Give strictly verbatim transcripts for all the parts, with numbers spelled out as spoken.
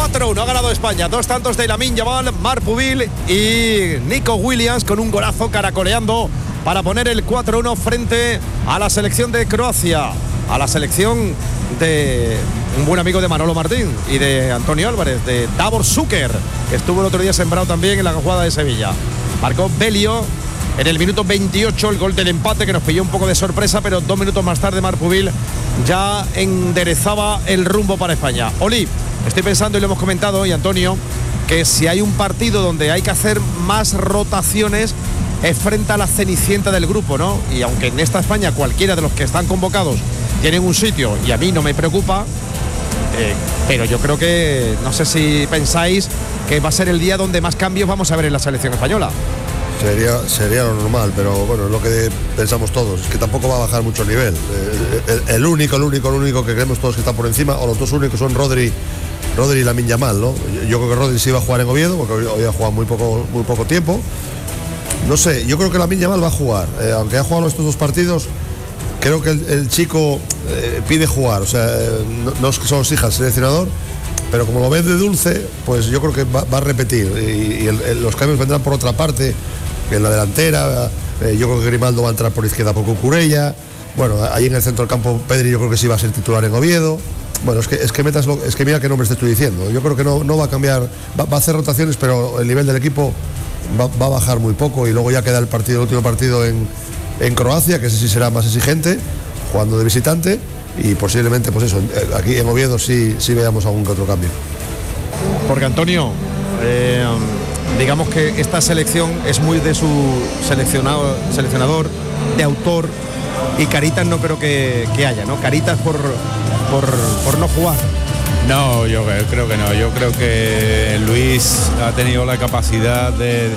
cuatro uno ha ganado España. Dos tantos de Lamine Yamal, Marc-Povil y Nico Williams con un golazo caracoleando para poner el cuatro uno frente a la selección de Croacia, a la selección de un buen amigo de Manolo Martín y de Antonio Álvarez, de Davor Šuker, que estuvo el otro día sembrado también en la jugada de Sevilla. Marcó Belio en el minuto veintiocho, el gol del empate que nos pilló un poco de sorpresa, pero dos minutos más tarde Marc-Povil ya enderezaba el rumbo para España. Oli, estoy pensando, y lo hemos comentado hoy, Antonio, que si hay un partido donde hay que hacer más rotaciones es frente a la cenicienta del grupo, ¿no? Y aunque en esta España cualquiera de los que están convocados tienen un sitio y a mí no me preocupa, eh, pero yo creo que, no sé si pensáis que va a ser el día donde más cambios vamos a ver en la selección española. Sería, sería lo normal, pero bueno, es lo que pensamos todos, es que tampoco va a bajar mucho el nivel. Eh, el, el único, el único, el único que creemos todos que está por encima, o los dos únicos son Rodri, Rodri y Lamine Yamal, ¿no? Yo, yo creo que Rodri sí iba a jugar en Oviedo, porque hoy, hoy ha jugado muy poco, muy poco tiempo. No sé, yo creo que Lamine Yamal va a jugar, eh, aunque ha jugado estos dos partidos, creo que el, el chico eh, pide jugar, o sea, eh, no, no es que somos hijas del seleccionador, pero como lo ves de dulce, pues yo creo que va, va a repetir, y, y el, el, los cambios vendrán por otra parte, en la delantera. eh, yo creo que Grimaldo va a entrar por izquierda por Cucurella, bueno, ahí en el centro del campo Pedri yo creo que sí va a ser titular en Oviedo. Bueno, es que, es que metas lo, es que mira qué nombres te estoy diciendo, yo creo que no, no va a cambiar, va, va a hacer rotaciones, pero el nivel del equipo va, va a bajar muy poco, y luego ya queda el partido, el último partido en, en Croacia, que ese sí será más exigente, jugando de visitante, y posiblemente pues eso, aquí en Oviedo sí, sí veamos algún que otro cambio. Porque Antonio, eh, digamos que esta selección es muy de su seleccionado, seleccionador, de autor, y caritas no creo que, que haya, ¿no? Caritas por, por, por no jugar. No, yo creo que no. Yo creo que Luis ha tenido la capacidad de,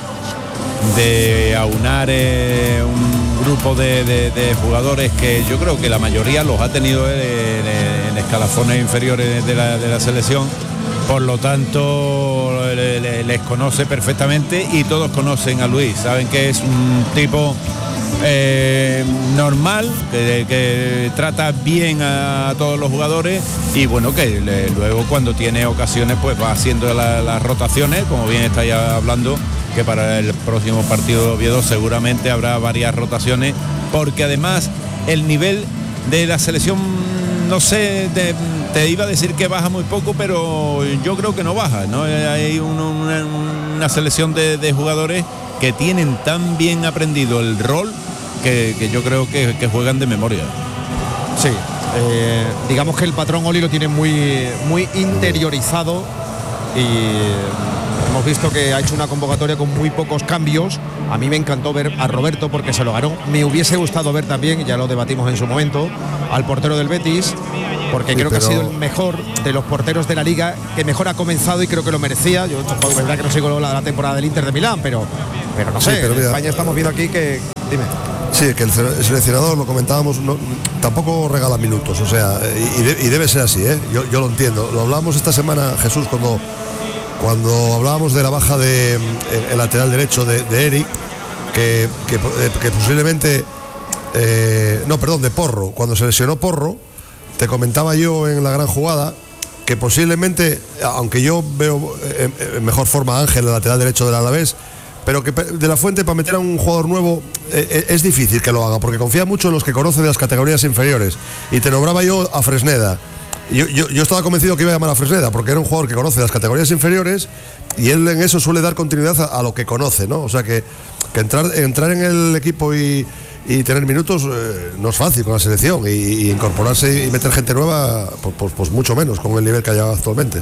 de aunar eh, un grupo de, de, de jugadores que yo creo que la mayoría los ha tenido en, en, en escalafones inferiores de la, de la selección. Por lo tanto, les conoce perfectamente, y todos conocen a Luis. Saben que es un tipo eh, normal, que, que trata bien a todos los jugadores, y bueno, que le, luego cuando tiene ocasiones pues va haciendo la, las rotaciones, como bien estáis hablando, que para el próximo partido de Oviedo seguramente habrá varias rotaciones, porque además el nivel de la selección, no sé, de, te iba a decir que baja muy poco, pero yo creo que no baja, ¿no? Hay un, una, una selección de, de jugadores que tienen tan bien aprendido el rol que, que yo creo que, que juegan de memoria. Sí, eh, digamos que el patrón Oli lo tiene muy, muy interiorizado, y hemos visto que ha hecho una convocatoria con muy pocos cambios. A mí me encantó ver a Roberto porque se lo ganó. Me hubiese gustado ver también, ya lo debatimos en su momento, al portero del Betis, porque sí, creo pero... que ha sido el mejor de los porteros de la liga, que mejor ha comenzado, y creo que lo merecía. Yo, es verdad que no sigo la, la temporada del Inter de Milán, pero, pero no sé, sí, pero mira, en España estamos viendo aquí que... Dime. Sí, que el seleccionador, lo comentábamos, no, tampoco regala minutos, o sea, y, de, y debe ser así, ¿eh? yo, yo lo entiendo. Lo hablamos esta semana, Jesús, cuando, cuando hablábamos de la baja de el, el lateral derecho de, de Eric, que, que, que posiblemente, eh, no, perdón, de Porro, cuando se lesionó Porro, te comentaba yo en la gran jugada que posiblemente, aunque yo veo en, en mejor forma a Ángel, el lateral derecho del Alavés, pero que De La Fuente, para meter a un jugador nuevo eh, es difícil que lo haga, porque confía mucho en los que conoce de las categorías inferiores, y te nombraba yo a Fresneda. Yo, yo, yo estaba convencido que iba a llamar a Fresneda porque era un jugador que conoce las categorías inferiores, y él en eso suele dar continuidad a, a lo que conoce, ¿no? O sea que, que entrar, entrar en el equipo y, y tener minutos eh, no es fácil con la selección, y, y incorporarse y meter gente nueva pues, pues, pues mucho menos con el nivel que hay actualmente.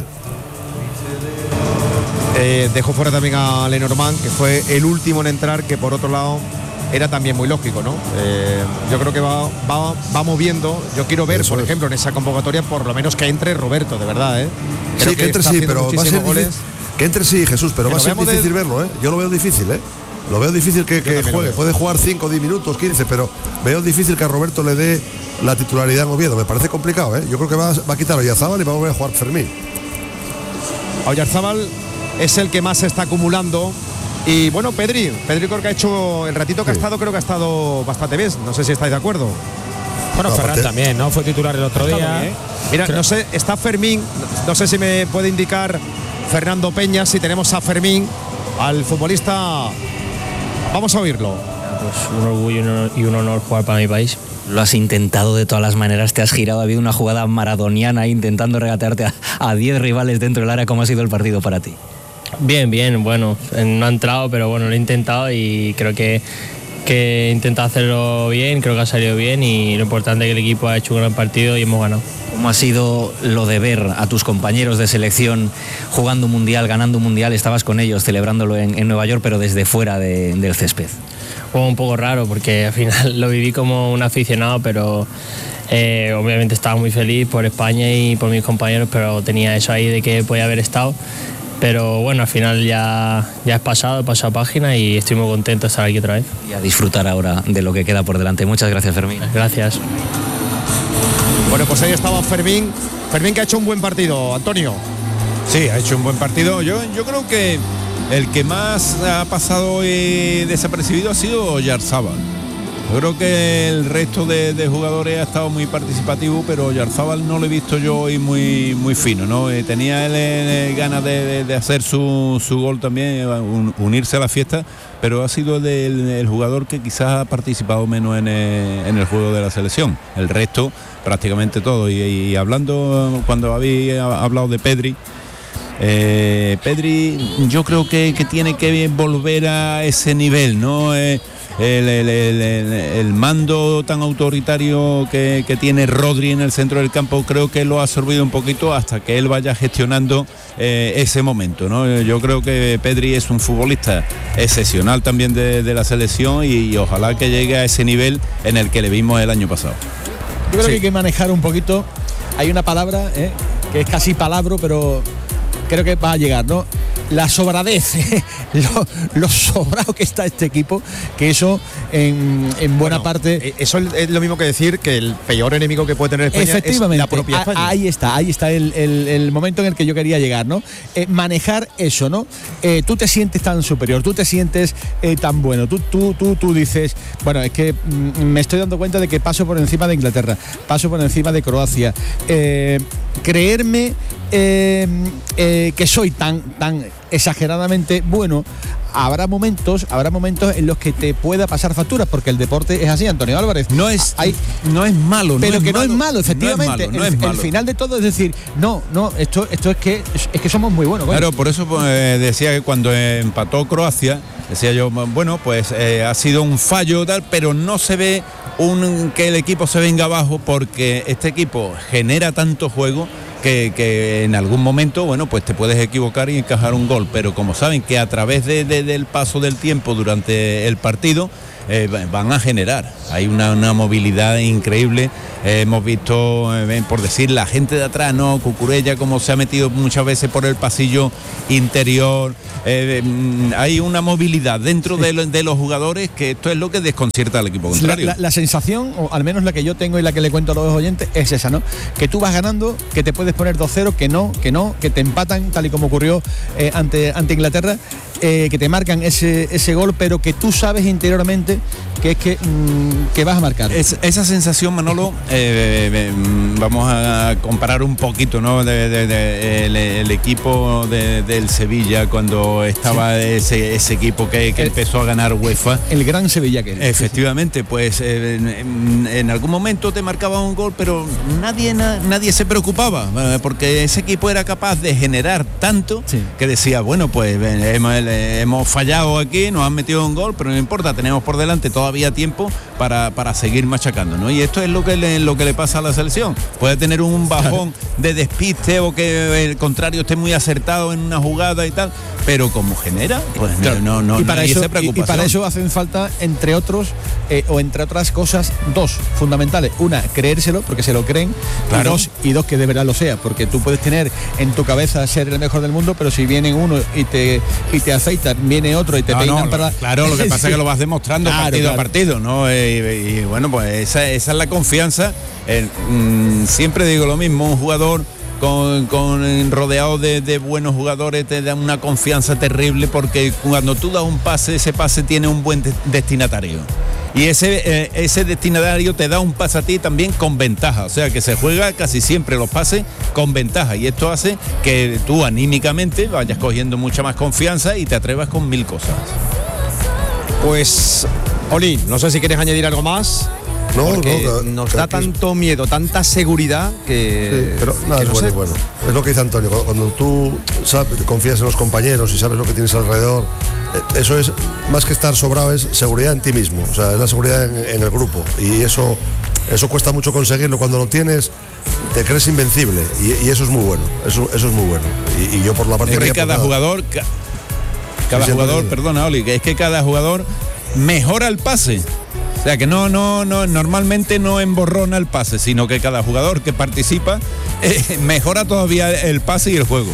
Eh, dejó fuera también a Lenormand, que fue el último en entrar, que por otro lado era también muy lógico, ¿no? Eh, yo creo que va, va, va moviendo. Yo quiero ver, Eso por es. ejemplo, en esa convocatoria, por lo menos que entre Roberto, de verdad, ¿eh? Creo sí, que, que entre sí, pero va a ser difícil, que entre sí, Jesús, pero que va a ser difícil de... verlo, ¿eh? Yo lo veo difícil, ¿eh? Lo veo difícil que, que juegue. Puede jugar cinco, diez minutos, quince, pero veo difícil que a Roberto le dé la titularidad en Oviedo. Me parece complicado, ¿eh? Yo creo que va, va a quitar a Oyarzábal y va a volver a jugar Fermín. A Oyarzábal es el que más se está acumulando. Y bueno, Pedri, Pedri creo que ha hecho el ratito que sí. ha estado, creo que ha estado bastante bien. No sé si estáis de acuerdo. Bueno, No, Ferran aparte- también, ¿no? Fue titular el otro día. Mira, Creo- no sé, está Fermín, no sé si me puede indicar Fernando Peña si tenemos a Fermín, al futbolista. Vamos a oírlo. Pues un orgullo y un honor, y un honor jugar para mi país. Lo has intentado de todas las maneras, te has girado, ha habido una jugada maradoniana ahí intentando regatearte a diez rivales dentro del área. ¿Cómo ha sido el partido para ti? Bien, bien, bueno, no ha entrado, pero bueno, lo he intentado y creo que, que he intentado hacerlo bien, creo que ha salido bien y lo importante es que el equipo ha hecho un gran partido y hemos ganado. ¿Cómo ha sido lo de ver a tus compañeros de selección jugando un mundial, ganando un mundial? Estabas con ellos celebrándolo en, en Nueva York, pero desde fuera de, del césped. Fue un poco raro porque al final lo viví como un aficionado, pero eh, obviamente estaba muy feliz por España y por mis compañeros, pero tenía eso ahí de que podía haber estado. Pero bueno, al final ya, ya es pasado, he pasado página y estoy muy contento de estar aquí otra vez. Y a disfrutar ahora de lo que queda por delante. Muchas gracias, Fermín. Gracias. Bueno, pues ahí estaba Fermín. Fermín que ha hecho un buen partido, Antonio. Sí, ha hecho un buen partido. Yo, yo creo que el que más ha pasado hoy desapercibido ha sido Oyarzabal. Yo creo que el resto de, de jugadores ha estado muy participativo, pero Oyarzabal no lo he visto yo hoy muy, muy fino, ¿no? Eh, tenía él eh, ganas de, de, de hacer su, su gol también, un, unirse a la fiesta, pero ha sido el, del- el jugador que quizás ha participado menos en el, en el juego de la selección. El resto, prácticamente todo. Y, y hablando, cuando había hablado de Pedri, Eh, Pedri yo creo que, que tiene que volver a ese nivel, ¿no? Eh, el, el- el- el- el mando tan autoritario que, que tiene Rodri en el centro del campo creo que lo ha absorbido un poquito hasta que él vaya gestionando eh, ese momento, ¿no? Yo creo que Pedri es un futbolista excepcional también de, de la selección y, y ojalá que llegue a ese nivel en el que le vimos el año pasado. Yo creo Sí. que hay que manejar un poquito. Hay una palabra ¿eh? que es casi palabra, pero creo que va a llegar, ¿no? La sobradez, lo, lo sobrado que está este equipo, que eso en, en buena Bueno, parte. eh, Eso es lo mismo que decir que el peor enemigo que puede tener España Efectivamente, es la propia a- España. ahí está, ahí está el, el- el momento en el que yo quería llegar, ¿no? Eh, manejar eso, ¿no? Eh, tú te sientes tan superior, tú te sientes eh, tan bueno, tú, tú, tú, tú dices, bueno, es que mm, me estoy dando cuenta de que paso por encima de Inglaterra, paso por encima de Croacia. Eh, creerme eh, eh, que soy tan, tan exageradamente bueno. Habrá momentos, habrá momentos en los que te pueda pasar facturas, porque el deporte es así, Antonio Álvarez. No es, Hay, no es malo, pero no que es no es malo, malo, efectivamente. No es malo, no el, es malo. el final de todo es decir, no, no, esto, esto es que es que somos muy buenos. coño. Claro, por eso pues, eh, decía que cuando empató Croacia, decía yo, bueno, pues eh, ha sido un fallo tal, pero no se ve un que el equipo se venga abajo porque este equipo genera tanto juego que, que en algún momento, bueno, pues te puedes equivocar y encajar un gol, pero como saben que a través de, de- del paso del tiempo durante el partido eh, van a generar, hay una, una movilidad increíble. Eh, hemos visto, eh, por decir, la gente de atrás, ¿no? Cucurella, como se ha metido muchas veces por el pasillo interior. Eh, mm, hay una movilidad dentro de, lo- de los jugadores que esto es lo que desconcierta al equipo La, contrario. la- la sensación, o al menos la que yo tengo y la que le cuento a los oyentes, es esa, ¿no? Que tú vas ganando, que te puedes poner dos cero, que no, que no, que te empatan, tal y como ocurrió eh, ante, ante Inglaterra, eh, que te marcan ese, ese gol, pero que tú sabes interiormente que es que, mm, que vas a marcar. Es- esa sensación, Manolo, eh, eh, mm, vamos a comparar un poquito, ¿no? De, de- de- el, el equipo de- del Sevilla cuando estaba ese, ese equipo que, que El- empezó a ganar UEFA. El gran Sevilla que es. Efectivamente, pues eh, en, en algún momento te marcaba un gol, pero nadie na- nadie se preocupaba, eh, porque ese equipo era capaz de generar tanto Sí. que decía, bueno, pues eh, hemos, eh, hemos fallado aquí, nos han metido un gol, pero no importa, tenemos por delante todavía tiempo para, para seguir machacando, ¿no? Y esto es lo que le, lo que le pasa a la selección. Puede tener un bajón de despiste o que el contrario esté muy acertado en una jugada y tal, pero como genera, pues no, no, no, y para nadie eso, se y- preocupa. y para eso hacen falta, entre otros, eh, o entre otras cosas, dos fundamentales. Una, creérselo, porque se lo creen, Claro. y dos, y dos, que de verdad lo sea, porque tú puedes tener en tu cabeza ser el mejor del mundo, pero si viene uno y te y te aceitan, viene otro y te No, peinan no, para. claro, lo que pasa es que lo vas demostrando Claro, partido claro. a partido, ¿no? Y, y bueno, pues esa, esa es la confianza. Eh, mm, siempre digo lo mismo, un jugador con, con rodeado de, de buenos jugadores te da una confianza terrible porque cuando tú das un pase, ese pase tiene un buen de- destinatario. y ese, eh, ese destinatario te da un pase a ti también con ventaja, o sea que se juega casi siempre los pases con ventaja, y esto hace que tú anímicamente vayas cogiendo mucha más confianza y te atrevas con mil cosas. Pues, Oli, no sé si quieres añadir algo más. No, porque no, nos que, da que, tanto miedo, tanta seguridad que... Sí, pero nada, que es no bueno, sé. bueno. Es lo que dice Antonio, cuando, cuando tú sabes, confías en los compañeros y sabes lo que tienes alrededor, eh, eso es, más que estar sobrado, es seguridad en ti mismo, o sea, es la seguridad en, en el grupo, y eso, eso cuesta mucho conseguirlo. Cuando lo tienes, te crees invencible, y, y eso es muy bueno, eso, eso es muy bueno. Y, y yo por la parte es que mía, cada pues, jugador, ca, cada sí, jugador, sí. perdona Oli, que es que cada jugador mejora el pase. O sea que no, no, no, normalmente no emborrona el pase, sino que cada jugador que participa eh, mejora todavía el pase y el juego.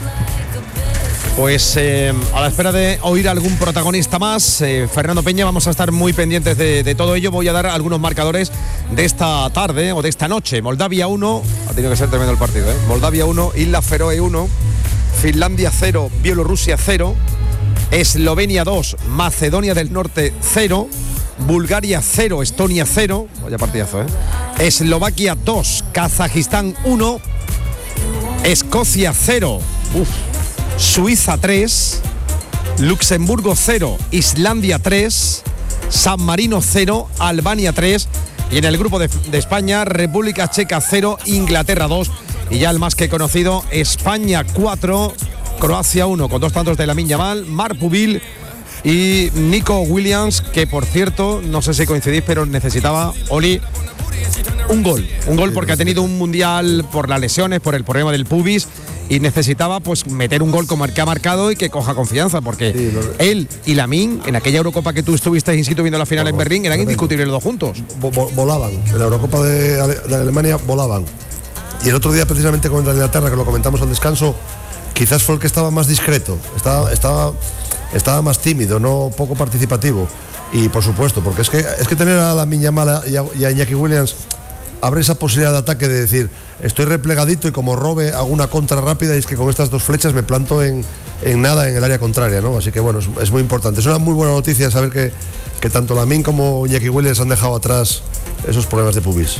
Pues eh, a la espera de oír algún protagonista más, eh, Fernando Peña, vamos a estar muy pendientes de, de todo ello. Voy a dar algunos marcadores de esta tarde o de esta noche. Moldavia uno, ha tenido que ser tremendo el partido, ¿eh? Moldavia uno, Islas Feroe uno, Finlandia cero, Bielorrusia cero, Eslovenia dos, Macedonia del Norte cero, Bulgaria cero, Estonia cero, vaya partidazo, ¿eh? Eslovaquia dos, Kazajistán uno, Escocia cero, uf, Suiza tres, Luxemburgo cero, Islandia tres, San Marino cero, Albania tres, y en el grupo de, de España, República Checa cero, Inglaterra dos, y ya el más que conocido, España cuatro, Croacia uno, con dos tantos de Lamine Yamal, Marc Pubil y Nico Williams, que por cierto, no sé si coincidís, pero necesitaba, Oli, un gol. Un gol porque ha tenido un mundial por las lesiones, por el problema del pubis, y necesitaba pues meter un gol como el que ha marcado y que coja confianza, porque sí, lo... él y Lamine, en aquella Eurocopa que tú estuviste in situ viendo la final, bueno, en Berlín, eran indiscutibles los dos juntos. Volaban, en la Eurocopa de, Ale de Alemania volaban. Y el otro día, precisamente contra Inglaterra, que lo comentamos al descanso, quizás fue el que estaba más discreto, estaba... estaba estaba más tímido, no poco participativo. Y por supuesto, porque es que es que tener a Lamine Yamal y a, y a Iñaki Williams abre esa posibilidad de ataque, de decir, estoy replegadito y como robe hago una contra rápida, y es que con estas dos flechas me planto en, en nada en el área contraria, ¿no? Así que bueno, es, es muy importante. Es una muy buena noticia saber que, que tanto Lamine como Iñaki Williams han dejado atrás esos problemas de pubis.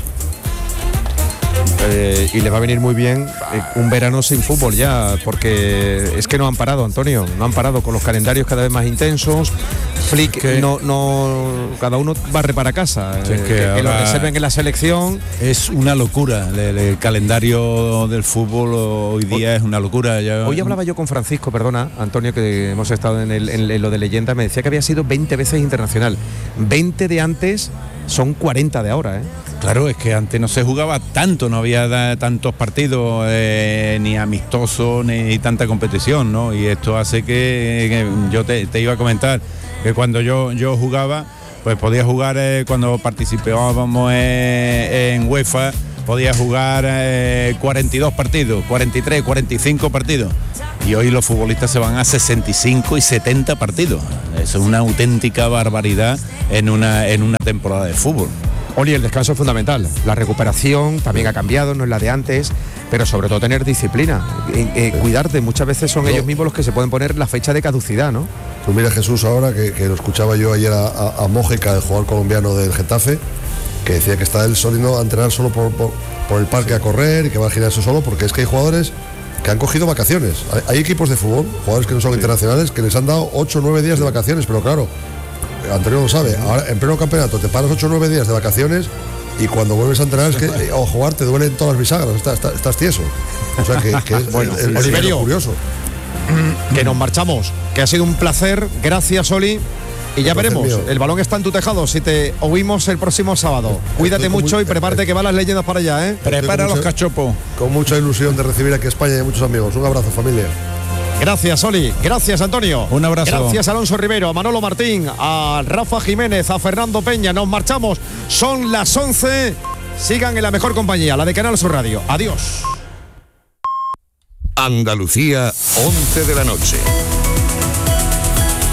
Eh, y les va a venir muy bien eh, un verano sin fútbol ya, porque es que no han parado, Antonio, no han parado con los calendarios cada vez más intensos. Flick, es que no, no, cada uno barre para casa, sí, eh, es que, que, que lo reserven en la selección. Es una locura, el, el calendario del fútbol hoy día hoy, es una locura. Ya... Hoy hablaba yo con Francisco, perdona, Antonio, que hemos estado en, el, en, en lo de leyenda, me decía que había sido veinte veces internacional, veinte de antes. Son cuarenta de ahora, ¿eh? Claro, es que antes no se jugaba tanto, no había da, tantos partidos, eh, ni amistosos, ni tanta competición, ¿no? Y esto hace que, que yo te, te iba a comentar que cuando yo, yo jugaba, pues podía jugar, eh, cuando participábamos eh, en UEFA, podía jugar eh, cuarenta y dos partidos, cuarenta y tres, cuarenta y cinco partidos. Y hoy los futbolistas se van a sesenta y cinco y setenta partidos. Eso es una auténtica barbaridad en una, en una temporada de fútbol. Oli, el descanso es fundamental. La recuperación también ha cambiado, no es la de antes, pero sobre todo tener disciplina. Eh, eh, cuidarte, muchas veces son no. ellos mismos los que se pueden poner la fecha de caducidad, ¿no? Pues mira, Jesús, ahora que, que lo escuchaba yo ayer a, a, a Mójica, el jugador colombiano del Getafe, que decía que está él solo a entrenar solo por, por, por el parque, sí, a correr, y que va al gimnasio solo, porque es que hay jugadores que han cogido vacaciones. Hay, hay equipos de fútbol, jugadores que no son sí. internacionales, que les han dado ocho o nueve días de vacaciones, pero claro, Antonio lo sabe, ahora en pleno campeonato te paras ocho o nueve días de vacaciones y cuando vuelves a entrenar es que, o jugar, te duelen todas las bisagras, estás, estás, estás tieso. O sea que, que es, bueno, el, el, Oliverio, es curioso. Que nos marchamos, que ha sido un placer, gracias Oli. Y ya veremos, el balón está en tu tejado, si te oímos el próximo sábado. Cuídate mucho muy, y prepárate que van las leyendas para allá, ¿eh? Prepara los cachopos. Con mucha ilusión de recibir aquí a España y a muchos amigos. Un abrazo, familia. Gracias, Oli. Gracias, Antonio. Un abrazo. Gracias, Alonso Rivero, a Manolo Martín, a Rafa Jiménez, a Fernando Peña. Nos marchamos. Son las once. Sigan en la mejor compañía, la de Canal Sur Radio. Adiós. Andalucía, once de la noche.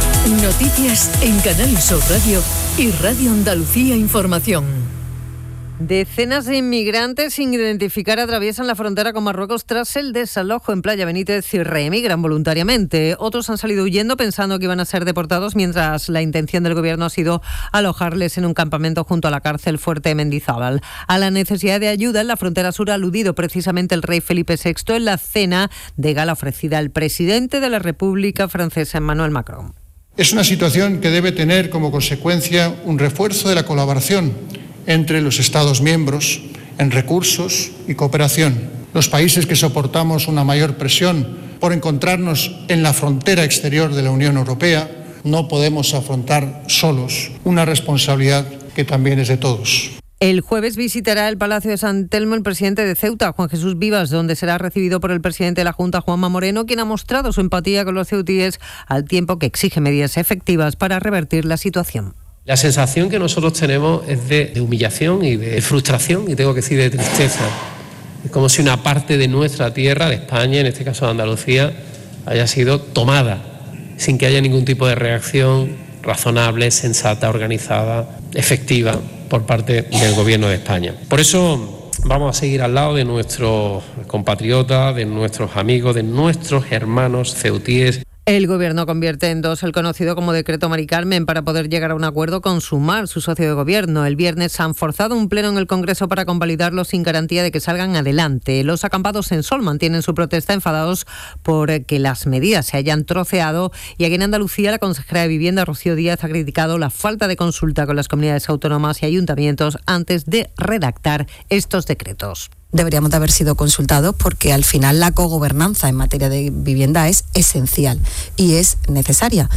Noticias en Canal Sur Radio y Radio Andalucía Información. Decenas de inmigrantes sin identificar atraviesan la frontera con Marruecos tras el desalojo en Playa Benítez y reemigran voluntariamente. Otros han salido huyendo pensando que iban a ser deportados, mientras la intención del gobierno ha sido alojarles en un campamento junto a la cárcel Fuerte de Mendizábal. A la necesidad de ayuda en la frontera sur ha aludido precisamente el rey Felipe sexto en la cena de gala ofrecida al presidente de la República francesa, Emmanuel Macron. Es una situación que debe tener como consecuencia un refuerzo de la colaboración entre los Estados miembros en recursos y cooperación. Los países que soportamos una mayor presión por encontrarnos en la frontera exterior de la Unión Europea no podemos afrontar solos una responsabilidad que también es de todos. El jueves visitará el Palacio de San Telmo el presidente de Ceuta, Juan Jesús Vivas, donde será recibido por el presidente de la Junta, Juanma Moreno, quien ha mostrado su empatía con los ceutíes al tiempo que exige medidas efectivas para revertir la situación. La sensación que nosotros tenemos es de, de humillación y de frustración, y tengo que decir de tristeza. Es como si una parte de nuestra tierra, de España, en este caso de Andalucía, haya sido tomada sin que haya ningún tipo de reacción razonable, sensata, organizada, efectiva por parte del Gobierno de España. Por eso vamos a seguir al lado de nuestros compatriotas, de nuestros amigos, de nuestros hermanos ceutíes. El Gobierno convierte en dos el conocido como Decreto Mari Carmen para poder llegar a un acuerdo con Sumar, su socio de gobierno. El viernes han forzado un pleno en el Congreso para convalidarlo sin garantía de que salgan adelante. Los acampados en Sol mantienen su protesta enfadados por que las medidas se hayan troceado, y aquí en Andalucía la consejera de Vivienda, Rocío Díaz, ha criticado la falta de consulta con las comunidades autónomas y ayuntamientos antes de redactar estos decretos. Deberíamos de haber sido consultados porque al final la cogobernanza en materia de vivienda es esencial y es necesaria.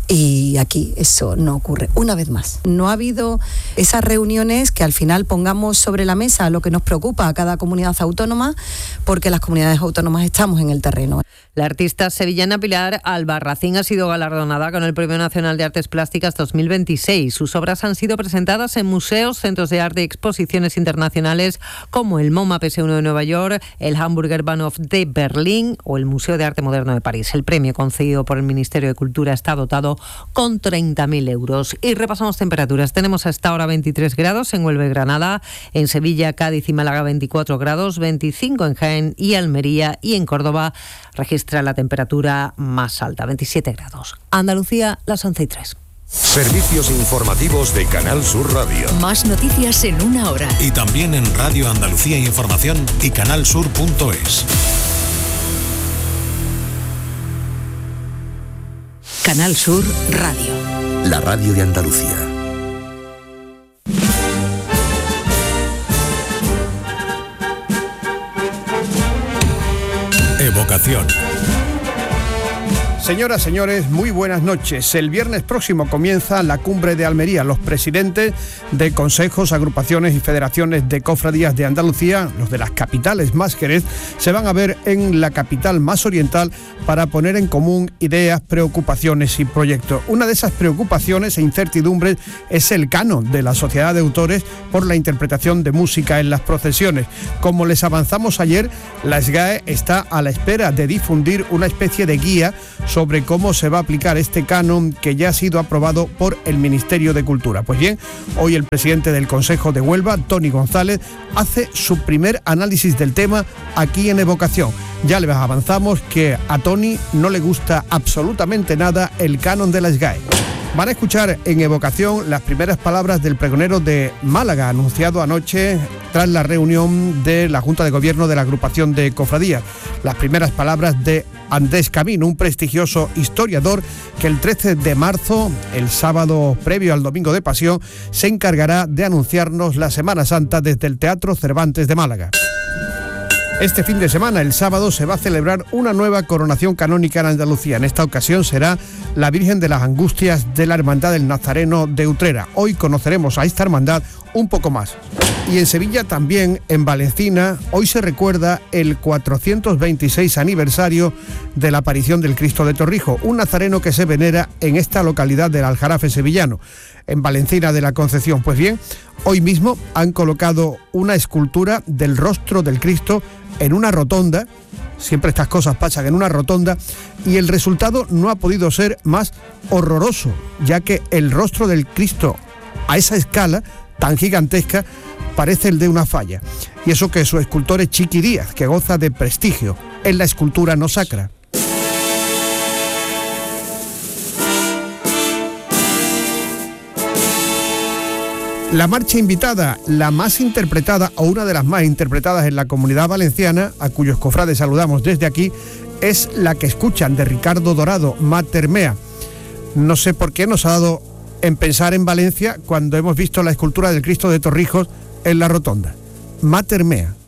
Y aquí eso no ocurre. Una vez más, no ha habido esas reuniones que al final pongamos sobre la mesa lo que nos preocupa a cada comunidad autónoma, porque las comunidades autónomas estamos en el terreno. La artista sevillana Pilar Albarracín ha sido galardonada con el Premio Nacional de Artes Plásticas dos mil veintiséis. Sus obras han sido presentadas en museos, centros de arte y exposiciones internacionales como el MoMA P S uno de Nueva York, el Hamburger Bahnhof de Berlín o el Museo de Arte Moderno de París. El premio concedido por el Ministerio de Cultura está dotado con treinta mil euros. Y repasamos temperaturas. Tenemos a esta hora veintitrés grados en Huelva y Granada, en Sevilla, Cádiz y Málaga veinticuatro grados, veinticinco en Jaén y Almería, y en Córdoba registra la temperatura más alta, veintisiete grados. Andalucía, las once y tres. Servicios informativos de Canal Sur Radio. Más noticias en una hora. Y también en Radio Andalucía Información y canalsur punto es. Canal Sur Radio. La radio de Andalucía. Evocación. Señoras, señores, muy buenas noches. El viernes próximo comienza la cumbre de Almería. Los presidentes de consejos, agrupaciones y federaciones de cofradías de Andalucía, los de las capitales más Jerez, se van a ver en la capital más oriental para poner en común ideas, preocupaciones y proyectos. Una de esas preocupaciones e incertidumbres es el canon de la Sociedad de Autores por la interpretación de música en las procesiones. Como les avanzamos ayer, la S G A E está a la espera de difundir una especie de guía sobre cómo se va a aplicar este canon que ya ha sido aprobado por el Ministerio de Cultura. Pues bien, hoy el presidente del Consejo de Huelva, Toni González, hace su primer análisis del tema aquí en Evocación. Ya les avanzamos que a Toni no le gusta absolutamente nada el canon de la S G A E. Van a escuchar en Evocación las primeras palabras del pregonero de Málaga, anunciado anoche tras la reunión de la Junta de Gobierno de la agrupación de cofradías. Las primeras palabras de Andrés Camino, un prestigioso historiador que el trece de marzo, el sábado previo al Domingo de Pasión, se encargará de anunciarnos la Semana Santa desde el Teatro Cervantes de Málaga. Este fin de semana, el sábado, se va a celebrar una nueva coronación canónica en Andalucía. En esta ocasión será la Virgen de las Angustias de la Hermandad del Nazareno de Utrera. Hoy conoceremos a esta hermandad un poco más. Y en Sevilla también, en Valencina, hoy se recuerda el cuatrocientos veintiséis aniversario de la aparición del Cristo de Torrijos, un nazareno que se venera en esta localidad del Aljarafe sevillano, en Valencina de la Concepción. Pues bien, hoy mismo han colocado una escultura del rostro del Cristo en una rotonda. Siempre estas cosas pasan en una rotonda, y el resultado no ha podido ser más horroroso, ya que el rostro del Cristo a esa escala tan gigantesca parece el de una falla. Y eso que su escultor es Chiqui Díaz, que goza de prestigio en la escultura no sacra. La marcha invitada, la más interpretada o una de las más interpretadas en la Comunidad Valenciana, a cuyos cofrades saludamos desde aquí, es la que escuchan de Ricardo Dorado, Mater Mea. No sé por qué nos ha dado en pensar en Valencia cuando hemos visto la escultura del Cristo de Torrijos en la Rotonda. Mater Mea.